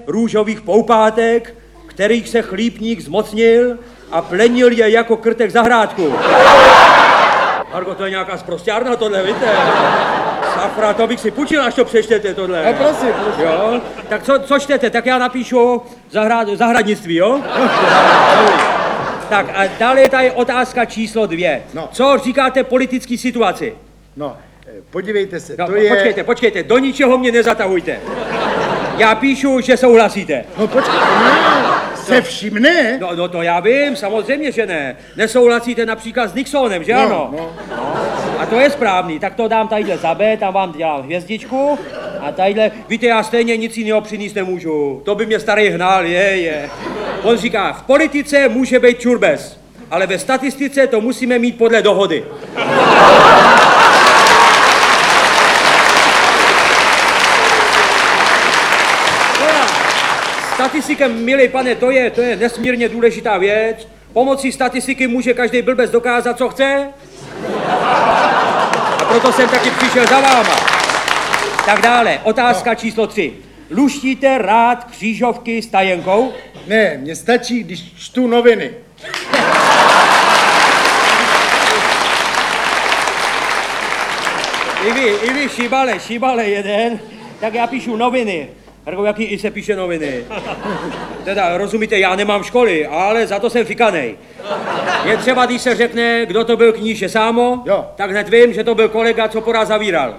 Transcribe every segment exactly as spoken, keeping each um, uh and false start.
růžových poupátek, kterých se chlípník zmocnil a plenil je jako krtek zahrádku. Margo, to je nějaká sprosťárna tohle, víte? Safra, to bych si půjčil, až to přečtete tohle. A prosím, prosím. Jo? Tak co, co čtete? Tak já napíšu zahrad, zahradnictví, jo? Tak a dále je tady otázka číslo dvě. No. Co říkáte politické situaci? No, podívejte se, No, to je... Počkejte, počkejte, do ničeho mě nezatahujte. Já píšu, že souhlasíte. No počkejte, ne, se vším ne. No, no to já vím, samozřejmě, že ne. Nesouhlasíte například s Nixonem, že No, ano? no. A to je správný, tak to dám tadyhle za B, tam vám dělám hvězdičku. A tadyhle, víte, já stejně nic jiného přinést nemůžu. To by mě starý hnal, je, je. On říká, v politice může být čurbes, ale ve statistice to musíme mít podle dohody. Statistika, milý pane, to je, to je nesmírně důležitá věc. Pomocí statistiky může každý blbec dokázat, co chce. A proto jsem taky přišel za váma. Tak dále, otázka číslo tři. Luštíte rád křížovky s tajenkou? Ne, mně stačí, když čtu noviny. I vy, i vy, šibale, šibale jeden. Tak já píšu noviny. Harko, jaký i se píše noviny? Teda, rozumíte, já nemám školy, ale za to jsem fikanej. Je třeba, když se řekne, kdo to byl kníže Sámo, Jo. tak hned vím, že to byl kolega, co porá zavíral.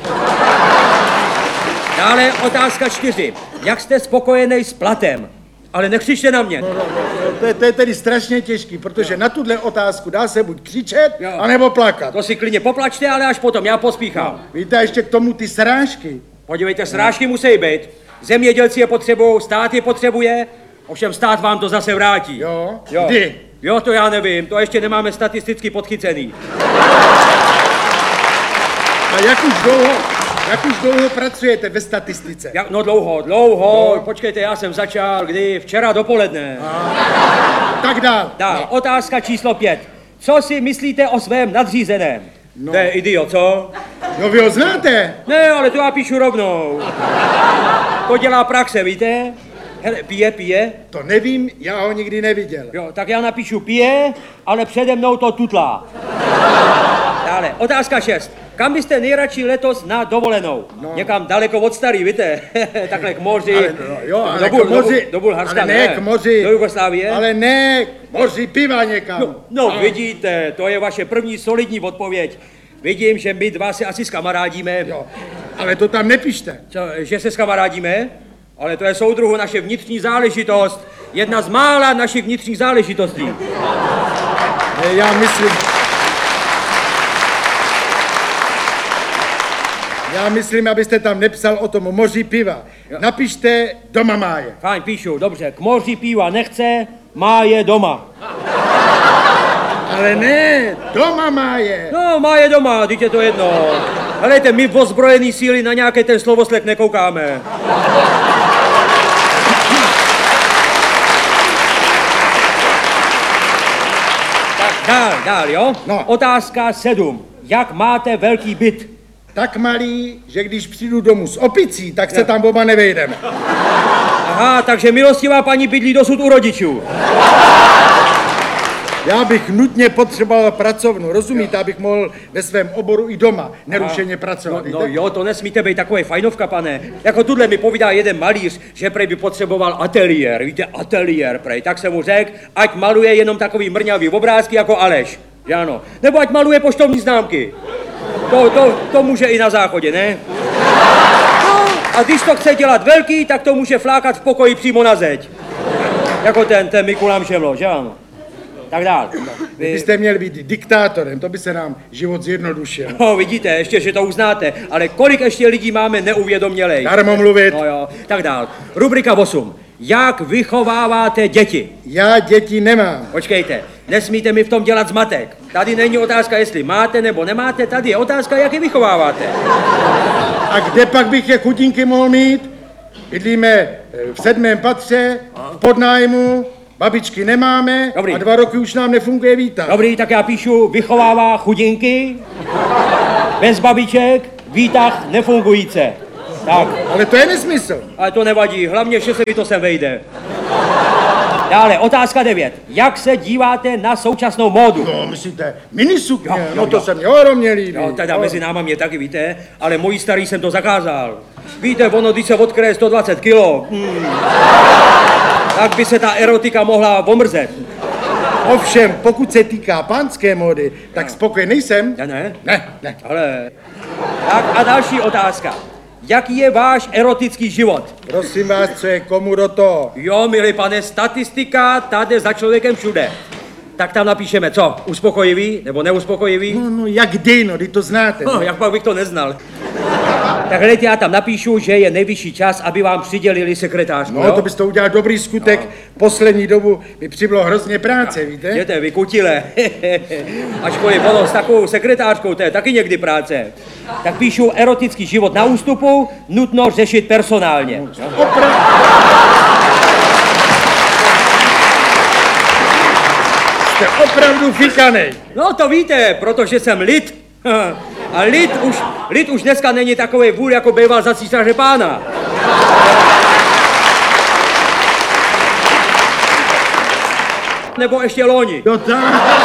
Dále otázka čtyři. Jak jste spokojený s platem? Ale nekřičte na mě. No, no, no, to, je, to je tedy strašně těžký, protože na tuhle otázku dá se buď křičet, Jo. anebo plakat. To si klidně poplačte, ale až potom, já pospíchám. Víte, ještě k tomu ty srážky. Podívejte, srážky musí být. Zemědělci je potřebují, stát je potřebuje, ovšem stát vám to zase vrátí. Jo? Jo. Kdy? Jo, to já nevím, to ještě nemáme statisticky podchycený. A jak už dlouho, jak už dlouho pracujete ve statistice? Jak, no dlouho, dlouho, no. Počkejte, já jsem začal, kdy? Včera dopoledne. Tak dál. Dál, no. Otázka číslo pět. Co si myslíte o svém nadřízeném? No. To je idiot, co? No vy ho znáte? Ne, ale to já píšu rovnou. To dělá praxe, víte? Hele, pije, pije. To nevím, já ho nikdy neviděl. Jo, tak já napíšu pije, ale přede mnou to tutlá. Dále, otázka šest. Kam byste nejradši letos na dovolenou? No. Někam daleko od starý, víte? Takhle k moři. Ale, no, jo, ale do, Bul, k moři, do, do Bulharska, ale ne, k moři. Do Jugoslávie? Ale ne, k moři piva někam. No, no vidíte, to je vaše první solidní odpověď. Vidím, že my dva se asi skamarádíme. Jo, ale to tam nepište. Co, že se skamarádíme? Ale to je, soudruhu, naše vnitřní záležitost. Jedna z mála našich vnitřních záležitostí. Ne, já myslím... Já myslím, abyste tam nepsal o tom moři piva. Jo. Napište doma máje. Fajn, píšu, dobře. K moři piva nechce, má je doma. Ale ne, doma máje. No, má je doma, teď je to jedno. Helejte, my v ozbrojený síly na nějaký ten slovoslek nekoukáme. Tak dál, dál, jo? No. Otázka sedm. Jak máte velký byt? Tak malý, že když přijdu domů s opicí, tak se Jo. tam oba nevejdeme. Aha, takže milostivá paní bydlí dosud u rodičů. Já bych nutně potřeboval pracovnu, rozumíte, abych mohl ve svém oboru i doma nerušeně pracovat. No, no jo, to nesmíte být takový fajnovka, pane. Jako tuhle mi povídá jeden malíř, že prej by potřeboval ateliér, víte, ateliér, prej. Tak jsem mu řekl, ať maluje jenom takový mrňavý obrázky jako Aleš, že ano. Nebo ať maluje poštovní známky. To, to, to může i na záchodě, ne? No, a když to chce dělat velký, tak to může flákat v pokoji přímo na zeď. Jako ten, ten Mikuláš Šemlo, že ano. Tak dál. Vy byste měl být diktátorem, to by se nám život zjednodušil. No, vidíte, ještě, že to uznáte, ale kolik ještě lidí máme neuvědomělej. Darmo mluvit. No jo, tak dál. Rubrika osm. Jak vychováváte děti? Já děti nemám. Počkejte, nesmíte mi v tom dělat zmatek. Tady není otázka, jestli máte nebo nemáte, tady je otázka, jak je vychováváte. A kde pak bych je chudinky mohl mít? Bydlíme v sedmém patře, v podnájmu, babičky nemáme. Dobrý. A dva roky už nám nefunguje výtah. Dobrý, tak já píšu, vychovává chudinky, bez babiček, výtah nefungujíce. Tak, Ale to je nesmysl. ale to nevadí, hlavně, že se mi to sem vejde. Dále, otázka devět. Jak se díváte na současnou módu? No, myslíte, minisukně, Jo, jo, no to jo. se mě ohromně líbí. No, teda Jo. mezi náma mě taky, víte, ale mojí starý jsem to zakázal. Víte, ono, když se odkryje sto dvacet kilo, hmm, tak by se ta erotika mohla omrzet. Ovšem, pokud se týká pánské módy, tak spokojen nejsem. Ne, ne? Ne, ne. Ale... Tak a další otázka. Jaký je váš erotický život? Prosím vás, co je komu do toho? Jo, milý pane, statistika tady za člověkem všude. Tak tam napíšeme co? Uspokojivý nebo neuspokojivý? No, no, jak dej, no, ty to znáte. No, No. jak pak bych to neznal. Tak hledajte, já tam napíšu, že je nejvyšší čas, aby vám přidělili sekretářku, No, jo? to byste udělal dobrý skutek. No. Poslední dobu mi přibylo hrozně práce, víte? Jděte, vy kutile. Ačkoliv ono s takovou sekretářkou, to je taky někdy práce. Tak píšu erotický život na ústupu, nutno řešit personálně. Opravdu. Jste opravdu fikanej. No to víte, protože jsem lid. A lid už, lid už dneska není takový vůl, jako býval za císaře pána. Nebo ještě loni. Jo, tak.